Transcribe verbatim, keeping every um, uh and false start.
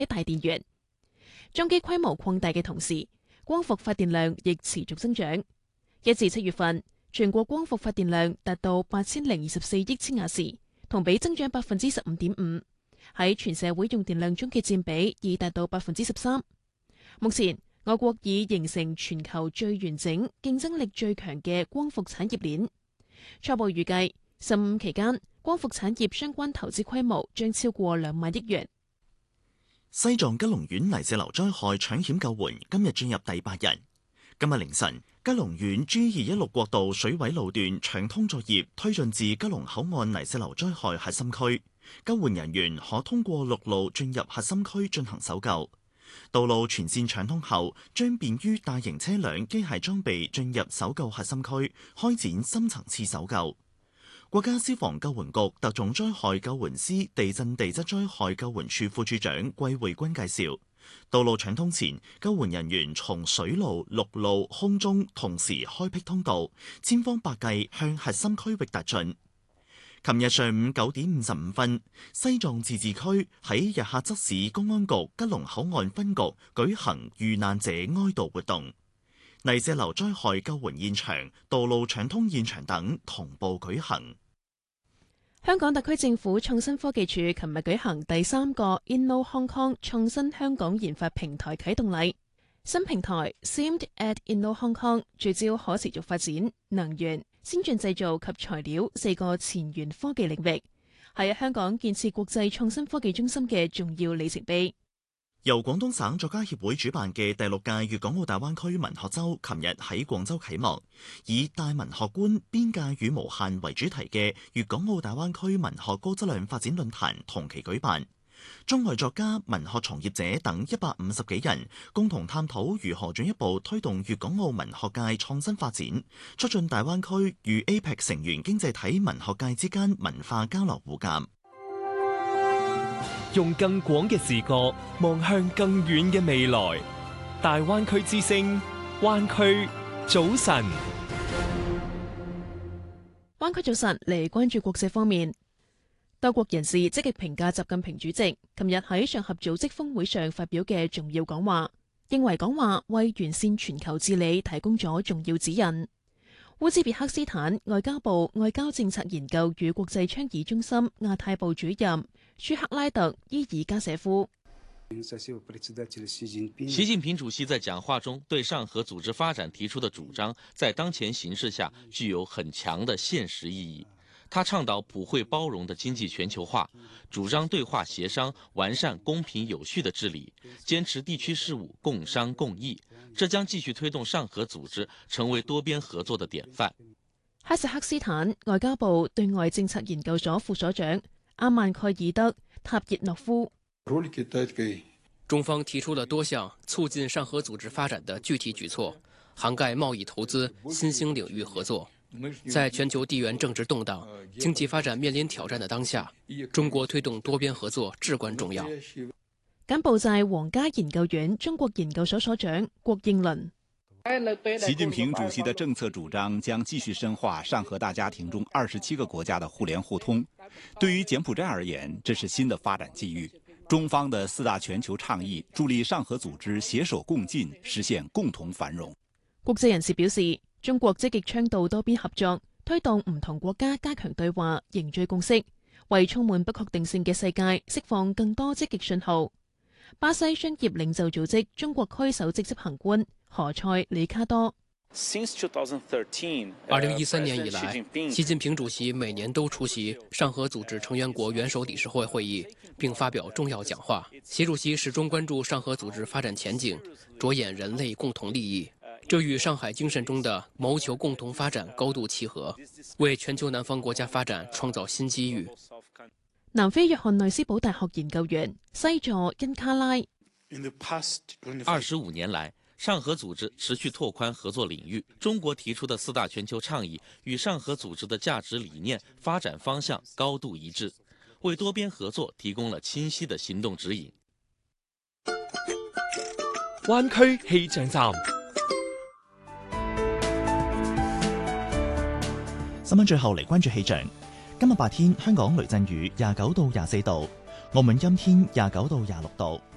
大電源。裝機規模擴大嘅同時，光伏發電量亦持續增長。一至七月份，全國光伏發電量達到八千零二十四億千瓦時，同比增長百分之十五點五，喺全社會用電量中嘅佔比已達到百分之十三。目前，我國已形成全球最完整、競爭力最強嘅光伏產業鏈。初步預計，十五期間，光伏產業相關投資規模將超過兩萬億元。 西藏吉隆縣泥石流災害搶險救援今日進入第八日。今日凌晨，吉隆縣 G 二一六國道水位路段搶通作業推進至吉隆口岸泥石流災害核心區，救援人員可通過陸路進入核心區進行搜救。道路全線搶通後，將便於大型車輛、機械裝備進入搜救核心區，開展深層次搜救。國家消防救援局特種災害救援司地震地質災害救援處副處長季慧君介紹，道路搶通前，救援人員從水路、陸路、空中同時開闢通道，千方百計向核心區域突進。琴日上午九點五十五分，西藏自治區喺日喀則市公安局吉隆口岸分局舉行遇難者哀悼活動，泥石流災害救援現場、道路搶通現場等同步舉行。 香港特區政府創新科技處琴日舉行第三個 Inno Hong Kong 創新香港研發平台啟動禮。新平台 Seamed at Inno Hong Kong 聚焦可持續發展、能源、先進製造及材料四個前沿科技領域，係香港建設國際創新科技中心嘅重要里程碑。 由廣東省作家協會主辦嘅第六屆粵港澳大灣區文學週，琴日喺廣州啟幕，以大文學觀、邊界與無限為主題嘅粵港澳大灣區文學高質量發展論壇同期舉辦。中外作家、文學從業者等一百五十幾人共同探討如何進一步推動粵港澳文學界創新發展，促進大灣區與 A P E C 成員經濟體文學界之間文化交流互鑑。 用更廣嘅視角望向更遠嘅未來。大灣區之聲，灣區早晨。 灣區早晨嚟關注國際方面。多國人士積極評價習近平主席琴日喺上合組織峰會上發表嘅重要講話，認為講話為完善全球治理提供咗重要指引。烏茲別克斯坦外交部外交政策研究與國際倡議中心亞太部主任舒克拉特伊爾加舍夫。 習近平主席在講話中對上合組織發展提出的主張，在當前形勢下具有很強的現實意義。他倡導普惠包容的經濟全球化，主張對話協商，完善公平有序的治理，堅持地區事務共商共議，這將繼續推動上合組織成為多邊合作的典範。 哈薩克斯坦外交部對外政策研究所副所長阿曼蓋爾德塔熱諾夫。 中方提出了多項促進上合組織發展的具體舉措，涵蓋貿易投資、新興領域合作。在全球地緣政治動盪、經濟發展面臨挑戰的當下，中國推動多邊合作至關重要。 柬埔寨皇家研究院中國研究所所長郭應倫。 習近平主席的政策主張將繼續深化上合大家庭中二十七個國家的互聯互通。對於柬埔寨而言，這是新的發展機遇。中方的四大全球倡議助力上合組織攜手共進，實現共同繁榮。 國際人士表示，中國積極倡導多邊合作，推動唔同國家加強對話，凝聚共識，為充滿不確定性嘅世界釋放更多積極信號。巴西商業領袖組織中國區首席執行官何塞里卡多。 二零一三年以來，習近平主席每年都出席上合組織成員國元首理事會會議，並發表重要講話。習主席始終關注上合組織發展前景，着眼人類共同利益。這與上海精神中的謀求共同發展高度契合，為全球南方國家發展創造新機遇。 南非約翰內斯堡大學研究員西佐恩卡拉。 二十五年來，上合組織持續拓寬合作領域，中國提出的四大全球倡議與上合組織的價值理念、發展方向高度一致，為多邊合作提供了清晰的行動指引。 灣區氣象站。 新聞最後嚟關注氣象。今日白天香港雷陣雨廿九到廿四度，澳門陰天廿九到廿六度。